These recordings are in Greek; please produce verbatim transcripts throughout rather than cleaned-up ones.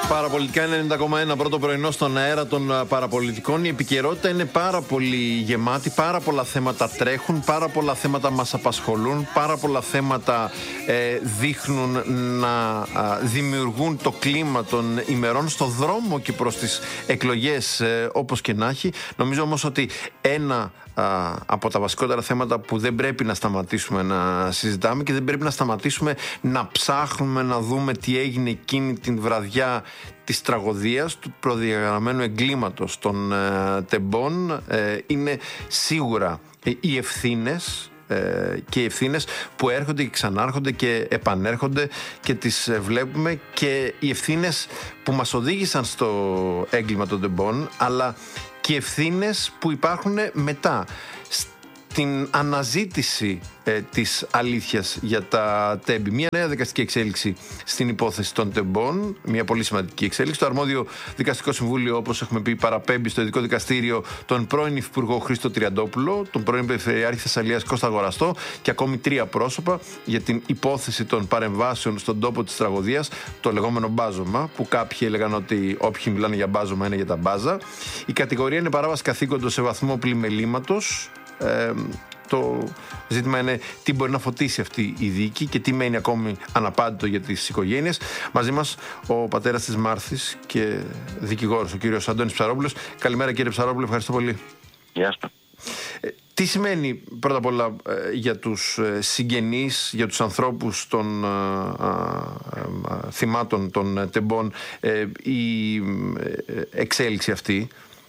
Παραπολιτικά ενενήντα κόμμα ένα, πρώτο πρωινό στον αέρα των παραπολιτικών. Η επικαιρότητα είναι πάρα πολύ γεμάτη, πάρα πολλά θέματα τρέχουν, πάρα πολλά θέματα μας απασχολούν, πάρα πολλά θέματα ε, δείχνουν να α, δημιουργούν το κλίμα των ημερών στο δρόμο και προς τις εκλογές, ε, όπως και να έχει. Νομίζω όμως ότι ένα α, από τα βασικότερα θέματα που δεν πρέπει να σταματήσουμε να συζητάμε και δεν πρέπει να σταματήσουμε να ψάχνουμε να δούμε τι έγινε εκείνη την βραδιά της τραγωδίας, του προδιαγραμμένου εγκλήματος των ε, τεμπών, ε, είναι σίγουρα ε, οι ευθύνες ε, και οι ευθύνες που έρχονται και ξανάρχονται και επανέρχονται και τις βλέπουμε, και οι ευθύνες που μας οδήγησαν στο έγκλημα των τεμπών, αλλά και ευθύνες που υπάρχουν μετά στην αναζήτηση ε, της αλήθειας για τα τέμπη. Μια νέα δικαστική εξέλιξη στην υπόθεση των τεμπών, μια πολύ σημαντική εξέλιξη. Το αρμόδιο δικαστικό συμβούλιο, όπως έχουμε πει, παραπέμπει στο ειδικό δικαστήριο τον πρώην Υφυπουργό Χρήστο Τριαντόπουλο, τον πρώην Περιφερειάρχη Θεσσαλίας Κώστα Αγοραστό και ακόμη τρία πρόσωπα για την υπόθεση των παρεμβάσεων στον τόπο της τραγωδίας, το λεγόμενο μπάζωμα, που κάποιοι έλεγαν ότι όποιοι μιλάνε για μπάζωμα είναι για τα μπάζα. Η κατηγορία είναι παράβαση καθήκοντος σε βαθμό πλημελήματος. Ε, το ζήτημα είναι τι μπορεί να φωτίσει αυτή η δίκη και τι μένει ακόμη αναπάντητο για τις οικογένειες. Μαζί μας ο πατέρας της Μάρθης και δικηγόρος, ο κύριος Αντώνης Ψαρόπουλος. Καλημέρα, κύριε Ψαρόπουλο, ευχαριστώ πολύ. Γεια σας. Ε, τι σημαίνει πρώτα απ' όλα ε, για τους ε, συγγενείς, για τους ανθρώπους των ε, ε, ε, θυμάτων των τεμπών ε, η ε, εξέλιξη αυτή?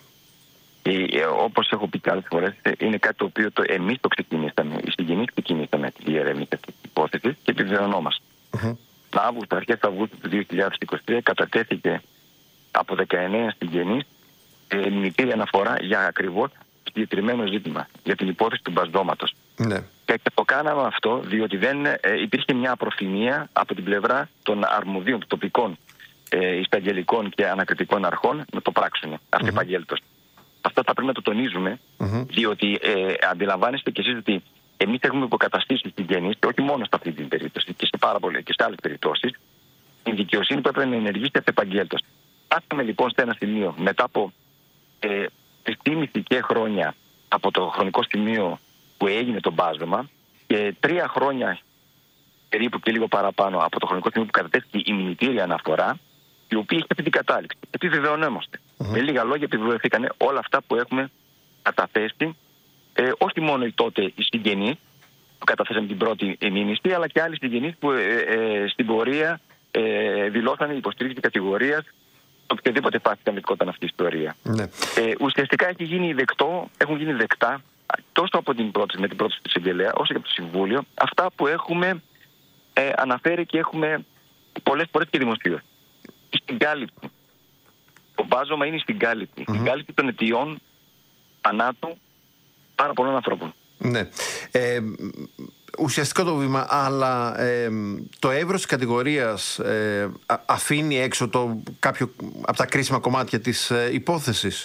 Όπως έχω πει και άλλες φορές, είναι κάτι το οποίο το, εμείς το ξεκινήσαμε, οι συγγενείς ξεκινήσαμε τη διερεύνηση αυτής της υπόθεσης και επιβεβαιωνόμαστε. Mm-hmm. Τον Αύγουστο, αρχές Αυγούστου του δύο χιλιάδες είκοσι τρία, κατατέθηκε από δεκαεννέα συγγενείς μηνυτήρια αναφορά για ακριβώς συγκεκριμένο ζήτημα, για την υπόθεση του μπαζδώματος. Mm-hmm. Και το κάναμε αυτό διότι δεν ε, υπήρχε μια απροθυμία από την πλευρά των αρμοδίων, των τοπικών, ε, εισαγγελικών και ανακριτικών αρχών να το πράξουν αυτεπαγγέλτος. Mm-hmm. Αυτό θα πρέπει να το τονίζουμε, mm-hmm. διότι ε, αντιλαμβάνεστε κι εσείς ότι εμείς έχουμε υποκαταστήσει συγγενείς, και όχι μόνο σε αυτή την περίπτωση, και σε, πάρα πολλές, και σε άλλες περιπτώσεις, η δικαιοσύνη που έπρεπε να ενεργήσει επαγγέλτος. Φτάσαμε λοιπόν σε ένα σημείο, μετά από ε, τρισήμισι και χρόνια από το χρονικό σημείο που έγινε το μπάζωμα, και τρία χρόνια περίπου και λίγο παραπάνω από το χρονικό σημείο που κατατέθηκε η μηνυτήρια αναφορά, η οποία είχε αυτή την κατάληξη. Επιβεβαιωνόμαστε. Mm-hmm. Με λίγα λόγια, επιβεβαιωθήκαν όλα αυτά που έχουμε καταθέσει, ε, όχι μόνο οι τότε οι συγγενείς που καταθέσαμε την πρώτη μήνυση, αλλά και άλλοι συγγενείς που ε, ε, στην πορεία ε, δηλώσαν υποστήριξη κατηγορίας οποιαδήποτε φάση βρισκόταν αυτή η ιστορία. Mm-hmm. Ε, ουσιαστικά έχει γίνει δεκτό, έχουν γίνει δεκτά τόσο από την πρώτη, με την πρώτη του εισαγγελέα, όσο και από το Συμβούλιο, αυτά που έχουμε ε, αναφέρει και έχουμε πολλές φορές και δημοσίως. Στην κάλυψη. Το μπάζωμα είναι στην κάλυψη. Mm-hmm. Στην κάλυψη των αιτιών θανάτου πάρα πολλών ανθρώπων. Ναι. Ε, ουσιαστικό το βήμα, αλλά ε, το εύρος της κατηγορίας ε, αφήνει έξω το, κάποιο από τα κρίσιμα κομμάτια της ε, υπόθεσης.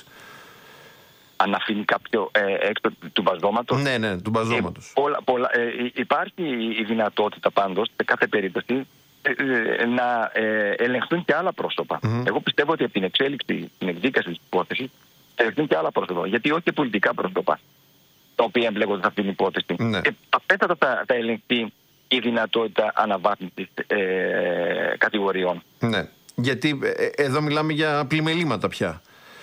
Αν αφήνει κάποιο ε, έξω του μπαζώματος. Ναι, ναι, του μπαζώματος. Ε, πολλά, πολλά, ε, υπάρχει η δυνατότητα πάντως, σε κάθε περίπτωση, να ε, ελεγχθούν και άλλα πρόσωπα. Mm-hmm. Εγώ πιστεύω ότι από την εξέλιξη, την εκδίκαση της υπόθεσης, ελεγχθούν και άλλα πρόσωπα. Γιατί όχι και πολιτικά πρόσωπα, τα οποία εμπλέκονται σε αυτήν την υπόθεση. Mm-hmm. Και απέστατα θα, θα ελεγχθεί η δυνατότητα αναβάθμισης ε, κατηγοριών. Ναι. Mm-hmm. Γιατί ε, εδώ μιλάμε για πλημελήματα πια.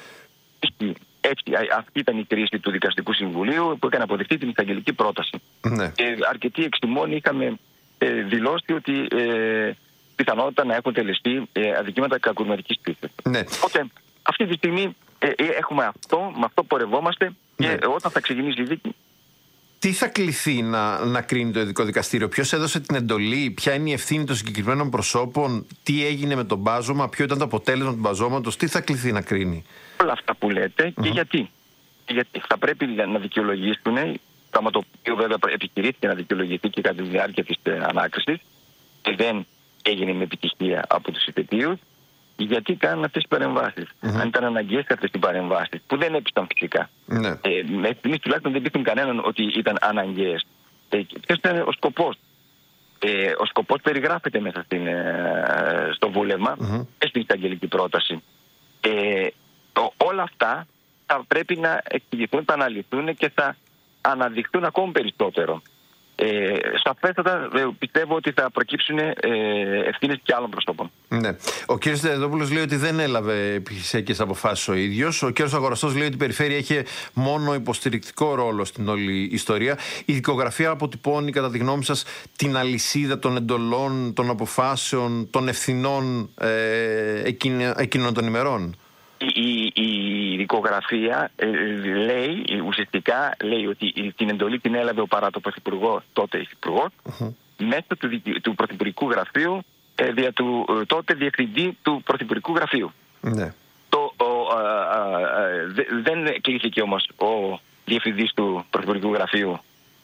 Έτσι, αυτή ήταν η κρίση του Δικαστικού Συμβουλίου που έκανε αποδεχτεί την εισαγγελική πρόταση. Mm-hmm. Και αρκετοί εξημών είχαμε δηλώσει ότι ε, πιθανότητα να έχουν τελεστεί ε, αδικήματα κακουργηματικής πίστης. Ναι. Οπότε αυτή τη στιγμή ε, ε, έχουμε αυτό, με αυτό πορευόμαστε, και ναι. όταν θα ξεκινήσει η δίκη. Τι θα κληθεί να, να κρίνει το ειδικό δικαστήριο, ποιος έδωσε την εντολή, ποια είναι η ευθύνη των συγκεκριμένων προσώπων, τι έγινε με τον μπάζωμα, ποιο ήταν το αποτέλεσμα του μπαζώματος, τι θα κληθεί να κρίνει? Όλα αυτά που λέτε και mm-hmm. γιατί. Γιατί θα πρέπει να δικαιολογήσουν. Πράγμα το οποίο βέβαια επιχειρήθηκε να δικαιολογηθεί και κατά τη διάρκεια της ε, ανάκρισης και δεν έγινε με επιτυχία από τους υπετίους, γιατί κάνουν αυτές τις παρεμβάσεις. Mm-hmm. Αν ήταν αναγκαίες αυτές τις παρεμβάσεις, που δεν έπισαν φυσικά. Mm-hmm. Ε, μέχρι στιγμής τουλάχιστον δεν πείθουν κανέναν ότι ήταν αναγκαίες. Ε, ποιος ήταν ο σκοπός Ε, ο σκοπός περιγράφεται μέσα στην, ε, στο βούλευμα mm-hmm. και στην εισαγγελική πρόταση. Ε, ο, όλα αυτά θα πρέπει να εξηγηθούν, θα αναλυθούν και θα αναδειχθούν ακόμη περισσότερο. Ε, σαφέστατα πιστεύω ότι θα προκύψουν ε, ευθύνες και άλλων προσώπων. Ναι. Ο κ. Τεντόπουλος λέει ότι δεν έλαβε επιχειρησιακές αποφάσεις ο ίδιος. Ο κ. Αγοραστός λέει ότι η περιφέρεια είχε μόνο υποστηρικτικό ρόλο στην όλη ιστορία. Η δικογραφία αποτυπώνει, κατά τη γνώμη σας, την αλυσίδα των εντολών, των αποφάσεων, των ευθυνών ε, εκείνα, εκείνων των ημερών? Η, η, η δικογραφία ε, λέει, ουσιαστικά λέει ότι την εντολή την έλαβε ο παρά το Πρωθυπουργό, τότε υφυπουργός, uh-huh. μέσω του, του Πρωθυπουργικού Γραφείου, ε, δια του ε, τότε Διευθυντή του Πρωθυπουργικού Γραφείου. Uh-huh. Το, ο, α, α, α, δε, δεν κλήθηκε όμως ο Διευθυντής του Πρωθυπουργικού Γραφείου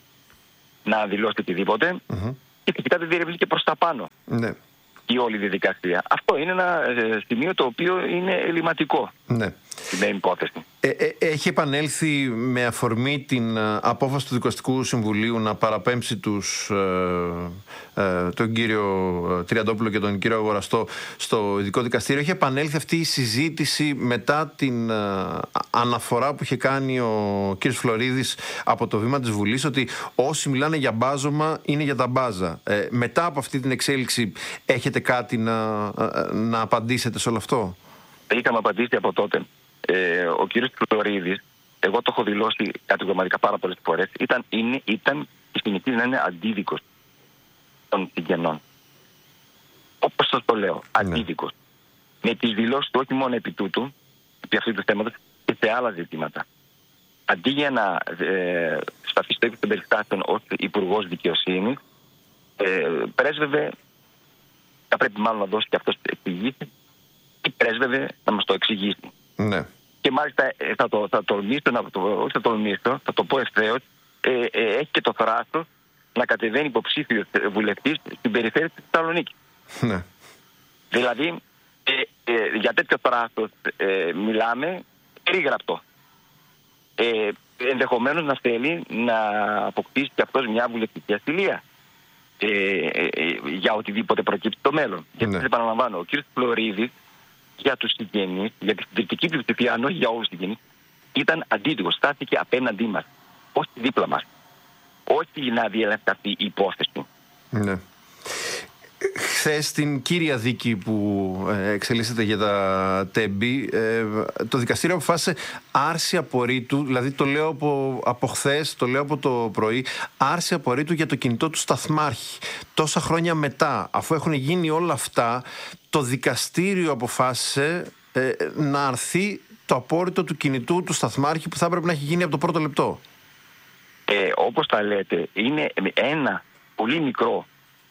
να δηλώσει οτιδήποτε uh-huh. και φυσικά δεν διερευνήθηκε προς τα πάνω. Uh-huh. Η όλη διαδικασία. Αυτό είναι ένα ε, σημείο το οποίο είναι ελληματικό. Ναι. Στην υπόθεση. Ε, ε, έχει επανέλθει με αφορμή την ε, απόφαση του Δικαστικού Συμβουλίου να παραπέμψει τους, ε, ε, τον κύριο Τριαντόπουλο και τον κύριο Αγοραστό στο ειδικό δικαστήριο. Έχει επανέλθει αυτή η συζήτηση μετά την ε, αναφορά που είχε κάνει ο κύριος Φλωρίδης από το βήμα της Βουλής, ότι όσοι μιλάνε για μπάζωμα είναι για τα μπάζα. Ε, μετά από αυτή την εξέλιξη έχετε κάτι να, να απαντήσετε σε όλο αυτό? Είχαμε απαντήσει από τότε. Ε, ο κύριος Φλωρίδης, εγώ το έχω δηλώσει κατηγορηματικά πάρα πολλές φορές, ήταν, είναι, ήταν και συνεχίζει να είναι αντίδικος των συγγενών. Όπως σας το λέω, αντίδικος. Ναι. Με τις δηλώσεις του όχι μόνο επί τούτου, επί αυτού του θέματος, και σε άλλα ζητήματα. Αντί για να ε, σταθεί στο ύψος των περιστάσεων ως Υπουργός Δικαιοσύνης, ε, πρέσβευε, θα πρέπει μάλλον να δώσει και αυτός εξηγήσει, ή πρέσβευε να μας το εξηγήσει. Ναι. Και μάλιστα θα το, θα τολμήσω, να το, όχι θα τολμήσω, θα το πω ευθέως, ε, ε, έχει και το θράσος να κατεβαίνει υποψήφιος βουλευτής στην περιφέρεια της Θεσσαλονίκης. Ναι. Δηλαδή, ε, ε, για τέτοιο θράσος ε, μιλάμε περίγραπτο. Ε, ενδεχομένως να θέλει να αποκτήσει και αυτός μια βουλευτική ασυλία ε, ε, ε, για οτιδήποτε προκύψει στο μέλλον. Ναι. Και επαναλαμβάνω, ο κ. Φλωρίδης για τους συγγενείς, για τη συντριπτική πλειοψηφία, αν όχι για όλους τους συγγενείς, ήταν αντίδικος, στάθηκε απέναντί μας, όχι δίπλα μας. Όχι να διελευκαθεί η υπόθεση. Ναι. Χθες στην κύρια δίκη που εξελίσσεται για τα τέμπη, το δικαστήριο αποφάσισε άρση απορρίτου, δηλαδή το λέω από, από χθες, το λέω από το πρωί, άρση απορρίτου για το κινητό του σταθμάρχη. Τόσα χρόνια μετά, αφού έχουν γίνει όλα αυτά, το δικαστήριο αποφάσισε ε, να αρθεί το απόρριτο του κινητού του σταθμάρχη που θα έπρεπε να έχει γίνει από το πρώτο λεπτό. Ε, όπως τα λέτε, είναι ένα πολύ μικρό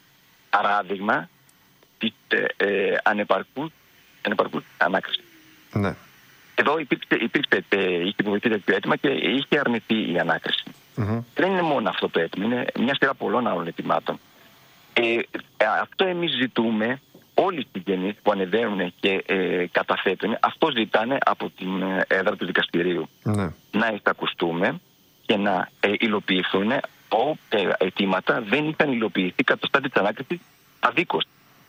παράδειγμα της ε, ε, ανεπαρκούς, ανεπαρκούς ανάκρισης. Ναι. Εδώ υπήρξε, υπήρξε, είχε υποβληθεί τέτοιο αίτημα και είχε αρνηθεί η ανάκριση. Mm-hmm. Δεν είναι μόνο αυτό το αίτημα, είναι μια σειρά πολλών άλλων αιτημάτων. Ε, αυτό εμείς ζητούμε, όλοι οι συγγενείς που ανεβαίνουν και ε, καταθέτουν, αυτό ζητάνε από την έδρα του δικαστηρίου. Mm-hmm. Να εισακουστούμε και να ε, υλοποιηθούν όποια αιτήματα δεν είχαν υλοποιηθεί κατά το στάδιο της ανάκρισης αδίκως.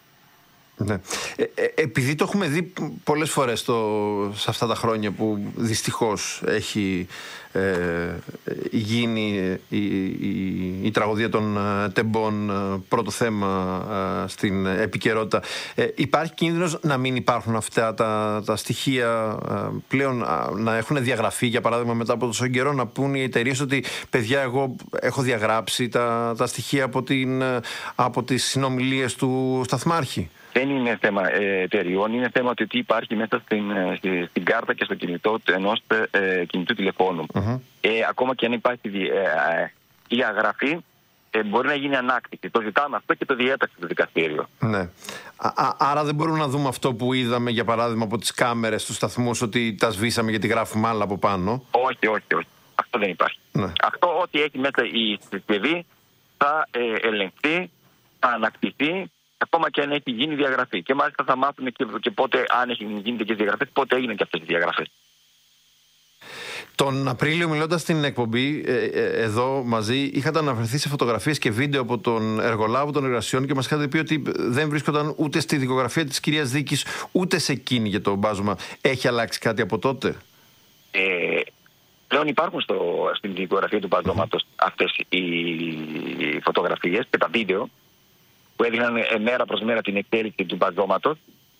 Ναι. Ε, ε, επειδή το έχουμε δει πολλές φορές το, σε αυτά τα χρόνια που δυστυχώς έχει ε, γίνει η, η, η τραγωδία των ε, τεμπών ε, πρώτο θέμα ε, στην επικαιρότητα, ε, υπάρχει κίνδυνος να μην υπάρχουν αυτά τα, τα στοιχεία ε, πλέον, ε, να έχουν διαγραφεί, για παράδειγμα, μετά από τόσο καιρό, να πούν οι εταιρείες ότι παιδιά, εγώ έχω διαγράψει τα, τα στοιχεία από, την, από τις συνομιλίες του σταθμάρχη? Δεν είναι θέμα ε, εταιριών, είναι θέμα ότι τι υπάρχει μέσα στην, στη, στην κάρτα και στο κινητό ενός ε, κινητού τηλεφώνου. Uh-huh. Ε, ακόμα και αν υπάρχει ε, διαγραφή, ε, μπορεί να γίνει ανάκτηση. Το ζητάμε αυτό και το διέταξε το δικαστήριο. Ναι. Α, άρα δεν μπορούμε να δούμε αυτό που είδαμε, για παράδειγμα, από τις κάμερες του σταθμού, ότι τα σβήσαμε γιατί γράφουμε άλλα από πάνω? Όχι, όχι, όχι. Αυτό δεν υπάρχει. Ναι. Αυτό, ό,τι έχει μέσα η συσκευή, θα ε, ελεγχθεί, θα ανακτηθεί, ακόμα και αν έχει γίνει διαγραφή. Και μάλιστα θα μάθουμε και, και πότε, αν έχει γίνει και διαγραφές, πότε έγιναν και αυτές οι διαγραφές. Τον Απρίλιο, μιλώντας στην εκπομπή ε, ε, εδώ μαζί, είχατε αναφερθεί σε φωτογραφίες και βίντεο από τον εργολάβο των εργασιών και μας είχατε πει ότι δεν βρίσκονταν ούτε στη δικογραφία της κυρίας Δίκης ούτε σε εκείνη για το μπάζωμα. Έχει αλλάξει κάτι από τότε? Ε, πλέον υπάρχουν στο, στην δικογραφία του μπάζωματος mm-hmm. αυτές οι φωτογραφίες και τα βίντεο που έδιναν μέρα προς μέρα την εξέλιξη του μπάζωματος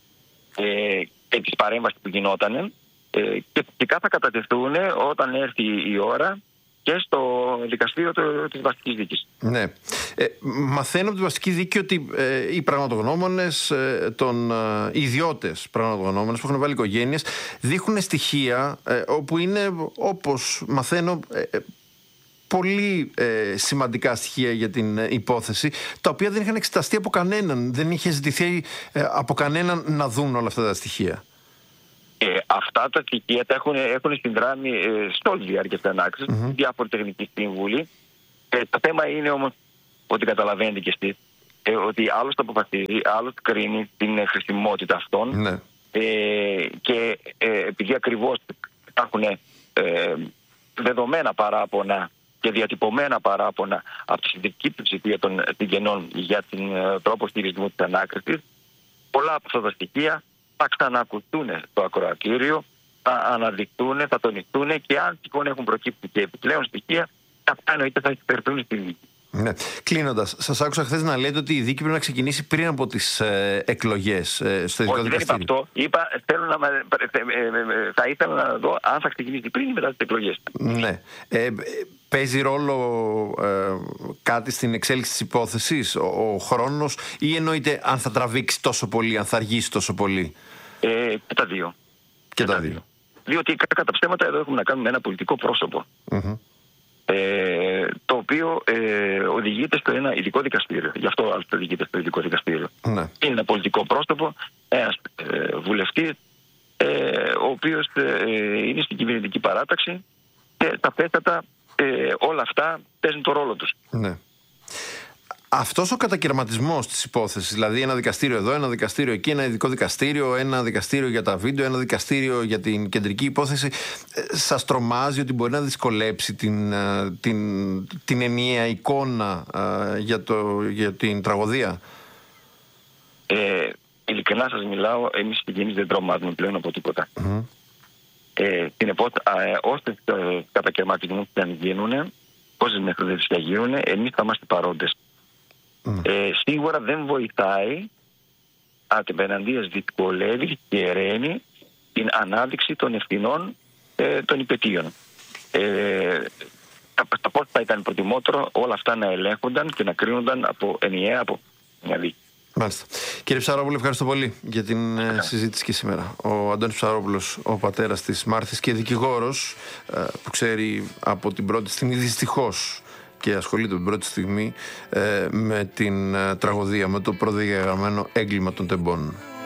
ε, και της παρέμβασης που γινόταν. Ε, και φυσικά θα κατατεθούν όταν έρθει η ώρα και στο δικαστήριο της βασικής δίκης. Ναι. Ε, μαθαίνω από τη βασική δίκη ότι ε, οι πραγματογνώμονες, ε, των ε, ιδιώτες πραγματογνώμονες που έχουν βάλει οικογένειες, δείχνουν στοιχεία ε, όπου είναι, όπως μαθαίνω, ε, πολύ ε, σημαντικά στοιχεία για την ε, υπόθεση, τα οποία δεν είχαν εξεταστεί από κανέναν. Δεν είχε ζητηθεί ε, από κανέναν να δουν όλα αυτά τα στοιχεία. Ε, αυτά τα στοιχεία τα έχουν, έχουν συνδράμει ε, στο όλη τη διάρκεια της ανάκρισης, mm-hmm. διάφοροι τεχνικοί σύμβουλοι. Ε, το θέμα είναι όμως ότι καταλαβαίνετε και εσείς ε, ότι άλλος το αποφασίζει, άλλος κρίνει την χρησιμότητα αυτών. Mm-hmm. Ε, και ε, επειδή ακριβώς υπάρχουν ε, δεδομένα παράπονα και διατυπωμένα παράπονα από τη συντηρητική πλειοψηφία των συγγενών για την ε, τρόπο στηρισμού της ανάκρισης, πολλά από αυτά τα στοιχεία θα ξανακουστούν στο ακροατήριο, θα αναδειχτούν, θα τονιστούν και αν τυχόν έχουν προκύψει και επιπλέον στοιχεία, αυτά εννοείται θα εξυπηρετούν στη δίκη. Ναι. Κλείνοντας, σας άκουσα χθες να λέτε ότι η δίκη πρέπει να ξεκινήσει πριν από τις ε, εκλογές ε, στο ειδικό δικαστήριο. Δεν είπα αυτό. Είπα, θέλω να, θα ήθελα να δω αν θα ξεκινήσει πριν ή μετά τις εκλογές. Ναι. Ε, παίζει ρόλο ε, κάτι στην εξέλιξη της υπόθεσης, ο, ο χρόνος, ή εννοείται αν θα τραβήξει τόσο πολύ, αν θα αργήσει τόσο πολύ? Ε, και τα δύο. Και, και τα δύο. δύο. Διότι κατά ψέματα εδώ έχουμε να κάνουμε ένα πολιτικό πρόσωπο. Mm-hmm. Ε, το οποίο ε, οδηγείται στο ένα ειδικό δικαστήριο. Γι' αυτό άλλωστε οδηγείται στο ειδικό δικαστήριο. Ναι. Είναι ένα πολιτικό πρόσωπο, ένας ε, βουλευτής, ε, ο οποίος ε, είναι στην κυβερνητική παράταξη και τα πέστατα ε, όλα αυτά παίζουν το ρόλο τους. Ναι. Αυτός ο κατακαιρματισμός της υπόθεσης, δηλαδή ένα δικαστήριο εδώ, ένα δικαστήριο εκεί, ένα ειδικό δικαστήριο, ένα δικαστήριο για τα βίντεο, ένα δικαστήριο για την κεντρική υπόθεση, σας τρομάζει ότι μπορεί να δυσκολέψει την, την, την ενιαία εικόνα για, το, για την τραγωδία? Ε, ειλικρινά σας μιλάω, εμείς οι συγγενείς δεν τρομάζουμε πλέον από τίποτα. Mm-hmm. Ε, Συνεπώς, όσοι κατακαιρματισμούς δεν γίνουν, όσες μεθόδες θα γίνουν, εμείς θα είμαστε παρόντες. Mm. Ε, σίγουρα δεν βοηθάει, απέναντίας δυσκολεύει και εραίνει την ανάδειξη των ευθυνών ε, των υπαιτίων. Ε, πώς θα ήταν προτιμότερο όλα αυτά να ελέγχονταν και να κρίνονταν από ενιαία από μια δίκη. Μάλιστα. Κύριε Ψαρόπουλο, ευχαριστώ πολύ για την yeah. συζήτηση και σήμερα. Ο Αντώνης Ψαρόπουλος, ο πατέρας της Μάρθης και δικηγόρος, που ξέρει από την πρώτη στιγμή δυστυχώς και ασχολείται την πρώτη στιγμή ε, με την ε, τραγωδία, με το προδιαγραμμένο έγκλημα των τεμπών.